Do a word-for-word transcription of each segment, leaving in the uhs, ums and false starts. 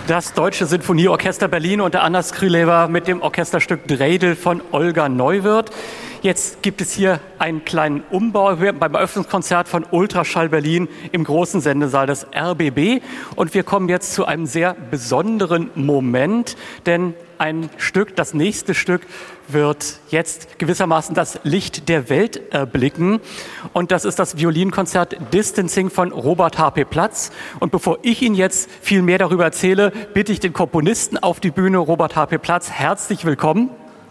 Das Deutsche Sinfonieorchester Berlin unter Anna Skryleva mit dem Orchesterstück Dreidel von Olga Neuwirth. Jetzt gibt es hier einen kleinen Umbau beim Eröffnungskonzert von Ultraschall Berlin im großen Sendesaal des R B B. Und wir kommen jetzt zu einem sehr besonderen Moment, denn ein Stück, das nächste Stück, wird jetzt gewissermaßen das Licht der Welt erblicken. Und das ist das Violinkonzert Distancing von Robert H P Platz. Und bevor ich Ihnen jetzt viel mehr darüber erzähle, bitte ich den Komponisten auf die Bühne, Robert H P Platz. Herzlich willkommen.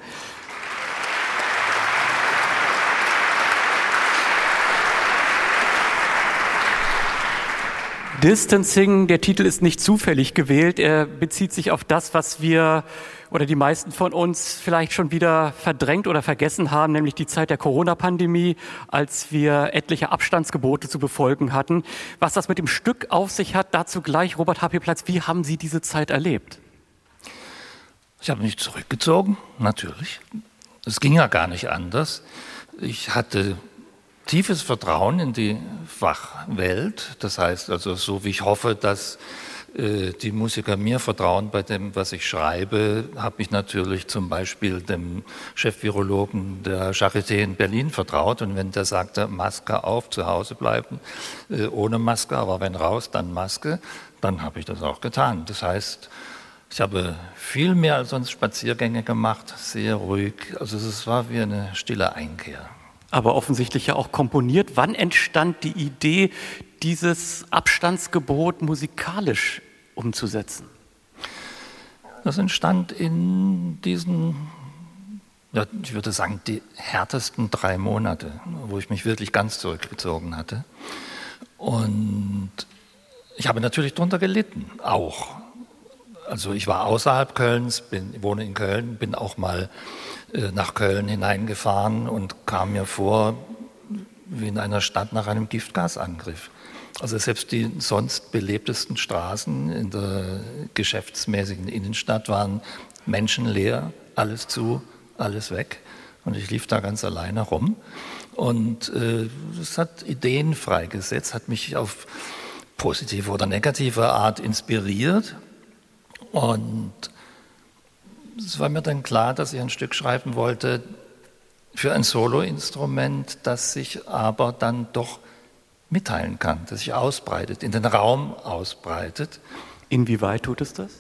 Distancing, der Titel ist nicht zufällig gewählt. Er bezieht sich auf das, was wir oder die meisten von uns vielleicht schon wieder verdrängt oder vergessen haben, nämlich die Zeit der Corona-Pandemie, als wir etliche Abstandsgebote zu befolgen hatten. Was das mit dem Stück auf sich hat, dazu gleich Robert H P Platz. Wie haben Sie diese Zeit erlebt? Ich habe mich zurückgezogen, natürlich. Es ging ja gar nicht anders. Ich hatte tiefes Vertrauen in die Fachwelt. Das heißt also, so wie ich hoffe, dass äh, die Musiker mir vertrauen bei dem, was ich schreibe, habe ich natürlich zum Beispiel dem Chef-Virologen der Charité in Berlin vertraut. Und wenn der sagte, Maske auf, zu Hause bleiben, äh, ohne Maske, aber wenn raus, dann Maske, dann habe ich das auch getan. Das heißt, ich habe viel mehr als sonst Spaziergänge gemacht, sehr ruhig. Also es war wie eine stille Einkehr. Aber offensichtlich ja auch komponiert. Wann entstand die Idee, dieses Abstandsgebot musikalisch umzusetzen? Das entstand in diesen, ja, ich würde sagen, die härtesten drei Monate, wo ich mich wirklich ganz zurückgezogen hatte. Und ich habe natürlich darunter gelitten, auch. Also ich war außerhalb Kölns, bin, wohne in Köln, bin auch mal äh, nach Köln hineingefahren und kam mir vor wie in einer Stadt nach einem Giftgasangriff. Also selbst die sonst belebtesten Straßen in der geschäftsmäßigen Innenstadt waren menschenleer, alles zu, alles weg. Und ich lief da ganz alleine rum. Und äh, das hat Ideen freigesetzt, hat mich auf positive oder negative Art inspiriert. Und es war mir dann klar, dass ich ein Stück schreiben wollte für ein Soloinstrument, das sich aber dann doch mitteilen kann, das sich ausbreitet, in den Raum ausbreitet. Inwieweit tut es das?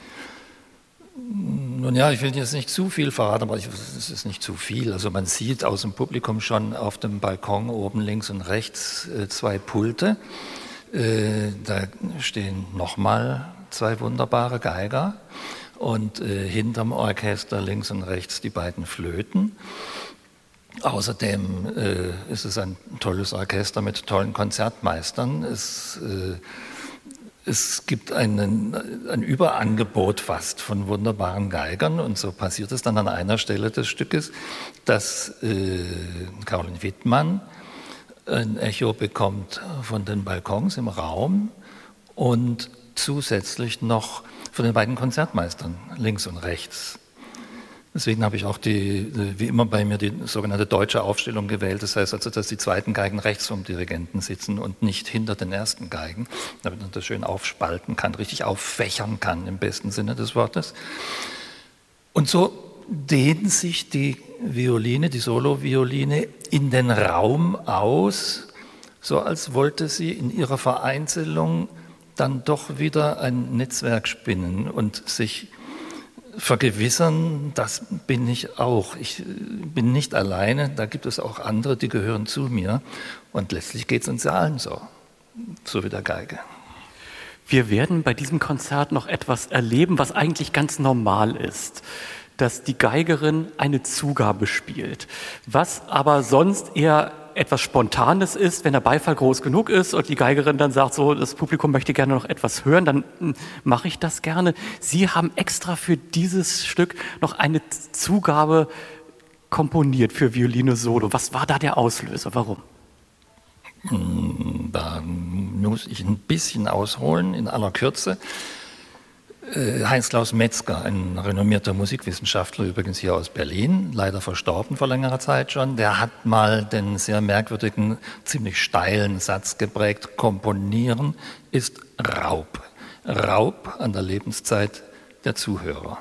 Nun ja, ich will jetzt nicht zu viel verraten, aber es ist nicht zu viel. Also man sieht aus dem Publikum schon auf dem Balkon oben links und rechts äh, zwei Pulte. Äh, da stehen nochmal zwei wunderbare Geiger und äh, hinterm Orchester links und rechts die beiden Flöten. Außerdem äh, ist es ein tolles Orchester mit tollen Konzertmeistern. Es, äh, es gibt einen, ein Überangebot fast von wunderbaren Geigern und so passiert es dann an einer Stelle des Stückes, dass äh, Caroline Wittmann ein Echo bekommt von den Balkons im Raum und zusätzlich noch von den beiden Konzertmeistern links und rechts. Deswegen habe ich auch die, wie immer bei mir die sogenannte deutsche Aufstellung gewählt. Das heißt also, dass die zweiten Geigen rechts vom Dirigenten sitzen und nicht hinter den ersten Geigen, damit man das schön aufspalten kann, richtig auffächern kann im besten Sinne des Wortes. Und so dehnen sich die Violine, die Solo-Violine in den Raum aus, so als wollte sie in ihrer Vereinzelung dann doch wieder ein Netzwerk spinnen und sich vergewissern, das bin ich auch. Ich bin nicht alleine, da gibt es auch andere, die gehören zu mir. Und letztlich geht es uns ja allen so, so wie der Geige. Wir werden bei diesem Konzert noch etwas erleben, was eigentlich ganz normal ist, dass die Geigerin eine Zugabe spielt, was aber sonst eher etwas Spontanes ist, wenn der Beifall groß genug ist und die Geigerin dann sagt, so, das Publikum möchte gerne noch etwas hören, dann mache ich das gerne. Sie haben extra für dieses Stück noch eine Zugabe komponiert für Violine Solo. Was war da der Auslöser? Warum? Da muss ich ein bisschen ausholen, in aller Kürze. Heinz-Klaus Metzger, ein renommierter Musikwissenschaftler, übrigens hier aus Berlin, leider verstorben vor längerer Zeit schon, der hat mal den sehr merkwürdigen, ziemlich steilen Satz geprägt: Komponieren ist Raub. Raub an der Lebenszeit der Zuhörer.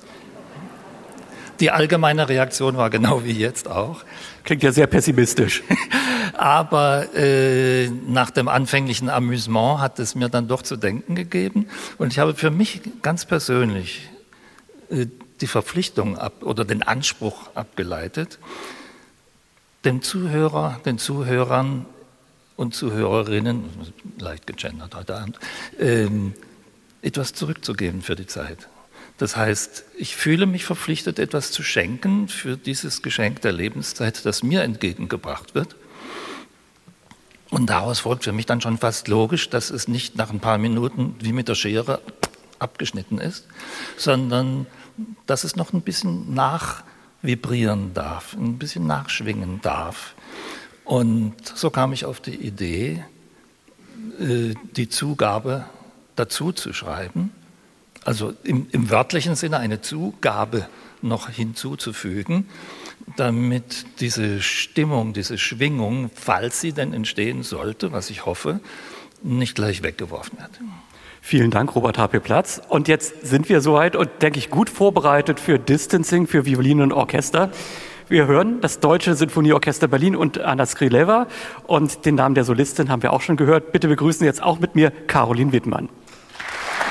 Die allgemeine Reaktion war genau wie jetzt auch. Klingt ja sehr pessimistisch. Aber äh, nach dem anfänglichen Amüsement hat es mir dann doch zu denken gegeben. Und ich habe für mich ganz persönlich äh, die Verpflichtung ab, oder den Anspruch abgeleitet, dem Zuhörer, den Zuhörern und Zuhörerinnen, leicht gegendert heute Abend, äh, etwas zurückzugeben für die Zeit. Das heißt, ich fühle mich verpflichtet, etwas zu schenken für dieses Geschenk der Lebenszeit, das mir entgegengebracht wird. Und daraus folgt für mich dann schon fast logisch, dass es nicht nach ein paar Minuten wie mit der Schere abgeschnitten ist, sondern dass es noch ein bisschen nachvibrieren darf, ein bisschen nachschwingen darf. Und so kam ich auf die Idee, die Zugabe dazu zu schreiben. Also im, im wörtlichen Sinne eine Zugabe noch hinzuzufügen, damit diese Stimmung, diese Schwingung, falls sie denn entstehen sollte, was ich hoffe, nicht gleich weggeworfen wird. Vielen Dank, Robert H P. Platz. Und jetzt sind wir soweit und, denke ich, gut vorbereitet für Distancing, für Violine und Orchester. Wir hören das Deutsche Sinfonieorchester Berlin und Anna Skrileva. Und den Namen der Solistin haben wir auch schon gehört. Bitte begrüßen jetzt auch mit mir Caroline Wittmann.